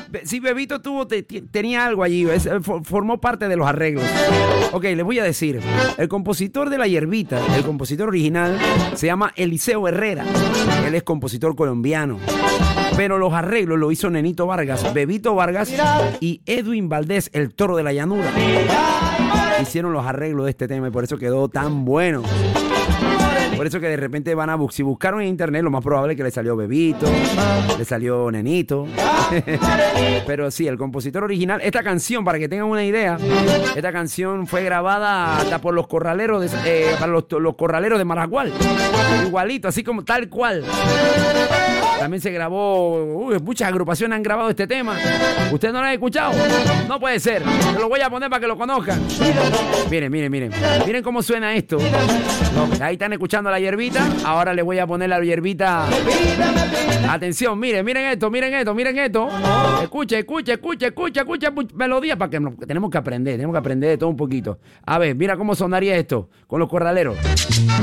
Sí, Bebito tenía algo allí, formó parte de los arreglos. Ok, les voy a decir, el compositor de La Hierbita, el compositor original, se llama Eliseo Herrera. Él es compositor colombiano. Pero los arreglos lo hizo Nenito Vargas, Bebito Vargas y Edwin Valdés, el Toro de la Llanura. Hicieron los arreglos de este tema y por eso quedó tan bueno. Por eso que de repente si buscaron en internet, lo más probable es que le salió Bebito, le salió Nenito. Pero sí, el compositor original, esta canción, para que tengan una idea, esta canción fue grabada hasta por los corraleros para los corraleros de Maragual. Igualito, así como tal cual. También se grabó, muchas agrupaciones han grabado este tema. ¿Usted no lo ha escuchado? No puede ser. Se lo voy a poner para que lo conozcan. Miren. Miren cómo suena esto. Ahí están escuchando La Hierbita. Ahora les voy a poner La Hierbita. Atención, miren esto. Escucha melodía para que tenemos que aprender de todo un poquito. A ver, mira cómo sonaría esto con los corraleros.